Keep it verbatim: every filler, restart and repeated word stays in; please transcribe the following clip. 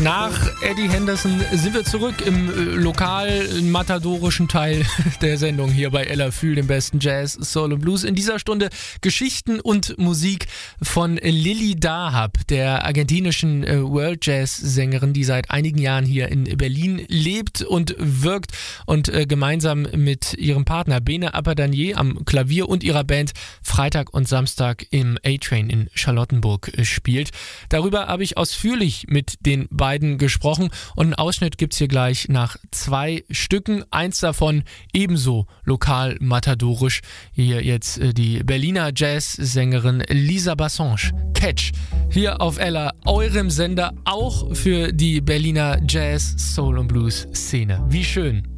Nach Eddie Henderson sind wir zurück im äh, lokal-matadorischen Teil der Sendung hier bei Ella Fühl, dem besten Jazz, Soul und Blues. In dieser Stunde Geschichten und Musik von Lily Dahab, der argentinischen äh, World Jazz-Sängerin, die seit einigen Jahren hier in Berlin lebt und wirkt und äh, gemeinsam mit ihrem Partner Bene Abadanier am Klavier und ihrer Band Freitag und Samstag im A-Train in Charlottenburg äh, spielt. Darüber habe ich ausführlich mit den beiden gesprochen und einen Ausschnitt gibt's hier gleich nach zwei Stücken. Eins davon ebenso lokal matadorisch. Hier jetzt äh, die Berliner Jazzsängerin Lisa Bassange. Catch. Hier auf Ella, eurem Sender, auch für die Berliner Jazz, Soul und Blues Szene. Wie schön.